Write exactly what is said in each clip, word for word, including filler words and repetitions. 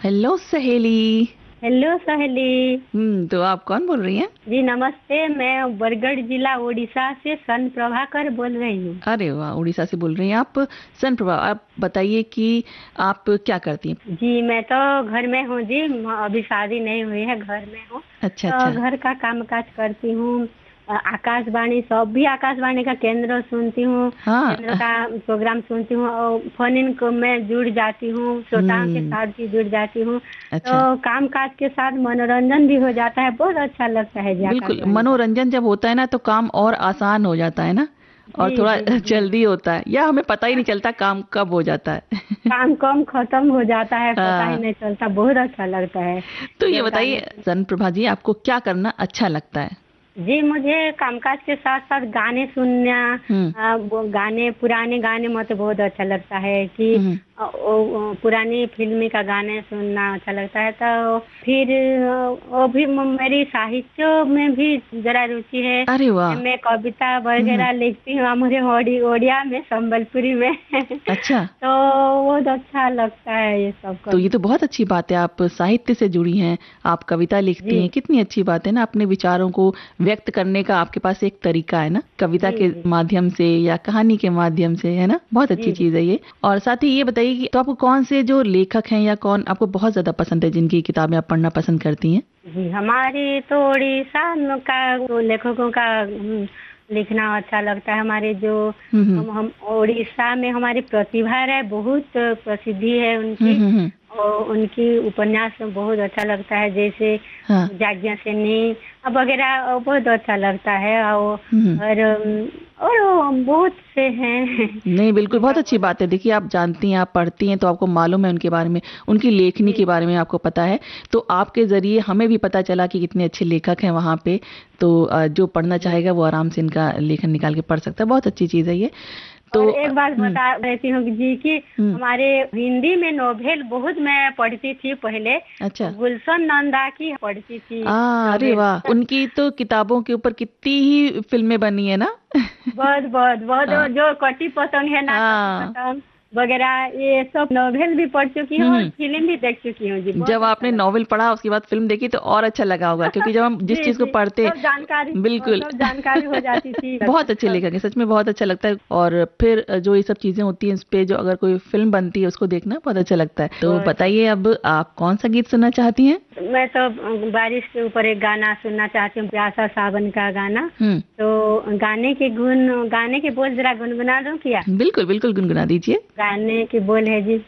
Hello सहेली। Hello सहेली। हम्म तो आप कौन बोल रही हैं? जी नमस्ते, मैं बरगढ़ जिला उड़ीसा से सन प्रभाकर बोल रही हूँ। अरे वाह, उड़ीसा से बोल रही हैं आप। सन प्रभा, आप बताइए कि आप क्या करती हैं? जी मैं तो घर में हूँ जी, म- अभी शादी नहीं हुई है, घर में हूँ। अच्छा तो अच्छा। घर का काम काज करती हूँ। अ, आकाशवाणी, सब भी आकाशवाणी का केंद्र सुनती हूँ, केंद्र हाँ। का प्रोग्राम सुनती हूँ और फोन इन को मैं जुड़ जाती हूँ, श्रोताओं के हम्म। साथ भी जुड़ जाती हूँ। अच्छा। तो काम काज के साथ मनोरंजन भी हो जाता है, बहुत अच्छा लगता है जी बिल्कुल, आकाशवाणी का। मनोरंजन जब होता है ना तो काम और आसान हो जाता है ना। और जी थोड़ा जी जी। जल्दी होता है, या हमें पता ही नहीं चलता काम कब हो जाता है। काम कम खत्म हो जाता है, पता ही हाँ। नहीं चलता, बहुत अच्छा लगता है तो ये जब गाने बताइए सुन। सन प्रभा जी, आपको क्या करना अच्छा लगता है? जी मुझे कामकाज के साथ साथ गाने सुनना, हम्म आ, वो गाने, पुराने गाने मुझे बहुत अच्छा लगता है कि हम्म। आ, वो, वो पुरानी फिल्मी का गाने सुनना अच्छा लगता है। तो फिर आ, वो भी म- मेरी साहित्य में भी जरा रुचि है। अरे वाह। मैं कविता हम्म। वगैरह लिखती हूँ, मुझे ओडी ओडिया में, संबलपुरी में। अच्छा। तो बहुत अच्छा लगता है ये सब तो ये करना। तो बहुत अच्छी बात है, आप साहित्य से जुड़ी हैं, आप कविता लिखती जी हैं, कितनी अच्छी बात है ना। अपने विचारों को व्यक्त करने का आपके पास एक तरीका है ना, कविता जी के जी माध्यम से या कहानी के माध्यम से, है ना। बहुत अच्छी जी जी। चीज है ये। और साथ ही ये बताइए कि तो आपको कौन से जो लेखक हैं या कौन आपको बहुत ज्यादा पसंद है, जिनकी किताबें आप पढ़ना पसंद करती हैं? जी हमारी तो उड़ीसा में का वो लेखकों का हम्म, लिखना अच्छा लगता है। हमारे जो हम्म हम हम उड़ीसा में हमारी प्रतिभा राय बहुत प्रसिद्धि है हम्म उनकी। हम्म हम्म। और उनकी उपन्यास में बहुत अच्छा लगता है, जैसे हाँ। जाज्ञा सेनी अब वगैरह, बहुत अच्छा लगता है। और हम्म। और अम, और बहुत से हैं। नहीं, बिल्कुल बहुत जिनका अच्छी बहुत बात है। अच्छा। देखिए, आप जानती हैं, आप पढ़ती हैं, तो आपको मालूम है उनके बारे में, उनकी लेखनी जी के बारे में आपको पता है। तो आपके ज़रिए हमें भी पता चला कि कितने अच्छे लेखक हैं वहाँ पे। तो अ, जो पढ़ना जी। चाहेगा वो आराम से इनका लेखन निकाल के पढ़ सकता है। बहुत अच्छी चीज़ है ये। तो और अ, एक बात हुँ, बता रहती हूँ जी कि हुँ। हमारे हिंदी में नोवेल बहुत मैं पढ़ती थी पहले। अच्छा। गुलशन नंदा की पढ़ती थी आ, अरे नोवेल। वाह! उनकी तो किताबों के ऊपर कितनी ही फ़िल्में बनी है ना? बहुत बहुत बहुत, हाँ, जो कटी पतंग है ना, कटी हाँ। पतंग वगैरह, ये सब नोवेल भी पढ़ चुकी हुँ, हूँ और हुँ। फिल्म भी देख चुकी हूँ जी, बहुत जब अच्छा आपने लगता नॉवेल पढ़ा उसके बाद फ़िल्म देखी तो और अच्छा लगा होगा, क्योंकि जब हम है। जिस जी चीज़ को जी, पढ़ते। सब जानकारी, और बिल्कुल। सब जानकारी हो जाती थी बहुत लगता अच्छे सब। लेखक हैं, सच में बहुत अच्छा लगता है। और फिर जो ये सब चीजें होती हैं, इस पे जो अगर कोई फिल्म बनती है उसको देखना बहुत अच्छा लगता है। तो बहुत बताइए, अब आप कौन सा गीत सुनना चाहती हैं? मैं तो बारिश के ऊपर एक गाना सुनना चाहती हूँ, प्यासा सावन का गाना। हम्म। तो गाने के गुण, गाने के बोल जरा गुनगुना दूं क्या? बिल्कुल बिल्कुल, गुनगुना दीजिए। गाने के बोल है जी।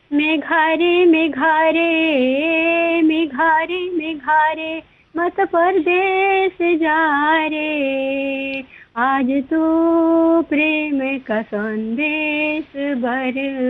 मेघारे मेघारे, मेघारे मेघारे, मत परदेस जा रे, आज तो प्रेम का संदेश भर